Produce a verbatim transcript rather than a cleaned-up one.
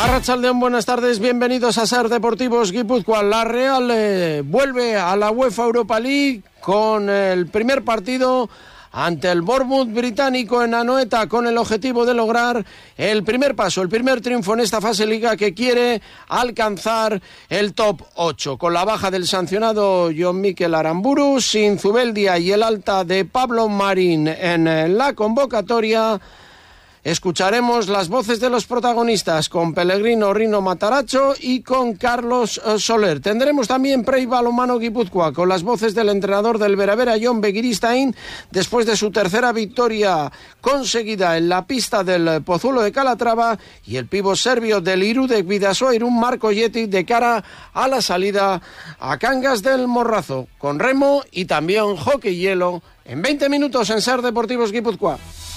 Arratsaldeon, buenas tardes, bienvenidos a Ser Deportivos Guipúzcoa. La Real eh, vuelve a la UEFA Europa League con el primer partido ante el Bournemouth británico en Anoeta, con el objetivo de lograr el primer paso, el primer triunfo en esta fase liga que quiere alcanzar el top ocho. Con la baja del sancionado Jon Mikel Aramburu, sin Zubeldia y el alta de Pablo Marín en la convocatoria, escucharemos las voces de los protagonistas con Pellegrino Rino Mataracho y con Carlos Soler. Tendremos también Prey Balonmano Guipúzcoa con las voces del entrenador del Bera Bera, Jon Begiristain, después de su tercera victoria conseguida en la pista del Pozuelo de Calatrava, y el pívot serbio del Irudek Bidasoa Irún, Marco Jetic, de cara a la salida a Cangas del Morrazo, con remo y también hockey hielo en veinte minutos en Ser Deportivos Guipúzcoa.